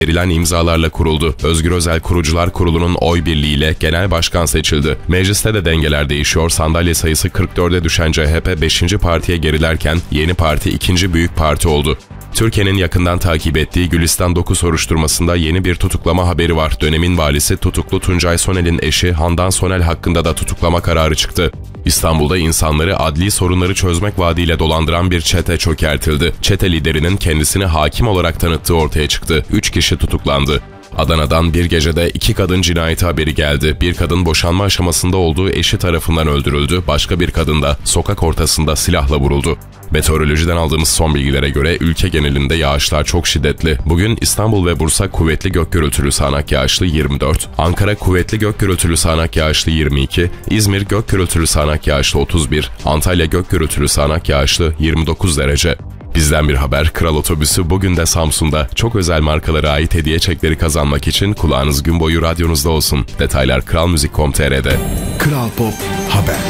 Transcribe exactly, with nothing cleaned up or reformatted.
verilen imzalarla kuruldu. Özgür Özel Kurucular Kurulu'nun oy birliğiyle genel başkan seçildi. Mecliste de dengeler değişiyor. Sandalye sayısı kırk dörde düşen C H P beşinci partiye gerilerken Yeni Parti ikinci büyük parti oldu. Türkiye'nin yakından takip ettiği Gülistan dokuz soruşturmasında yeni bir tutuklama haberi var. Dönemin valisi tutuklu Tuncay Sonel'in eşi Handan Sonel hakkında da tutuklama kararı çıktı. İstanbul'da insanları adli sorunları çözmek vaadiyle dolandıran bir çete çökertildi. Çete liderinin kendisini hakim olarak tanıttığı ortaya çıktı. Üç kişi tutuklandı. Adana'dan bir gecede iki kadın cinayeti haberi geldi. Bir kadın boşanma aşamasında olduğu eşi tarafından öldürüldü. Başka bir kadın da sokak ortasında silahla vuruldu. Meteorolojiden aldığımız son bilgilere göre ülke genelinde yağışlar çok şiddetli. Bugün İstanbul ve Bursa kuvvetli gök gürültülü sağanak yağışlı yirmi dört, Ankara kuvvetli gök gürültülü sağanak yağışlı yirmi iki, İzmir gök gürültülü sağanak yağışlı otuz bir, Antalya gök gürültülü sağanak yağışlı yirmi dokuz derece. Bizden bir haber, Kral Otobüsü bugün de Samsun'da çok özel markalara ait hediye çekleri kazanmak için kulağınız gün boyu radyonuzda olsun. Detaylar kral müzik nokta com nokta tr'de. Kral Pop Haber.